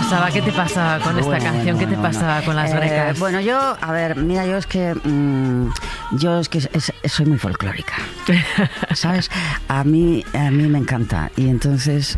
pasaba? ¿Qué te pasaba con esta canción? ¿Qué te pasaba con las grecas? Bueno, yo es que soy muy folclórica, ¿sabes? A mí me encanta y entonces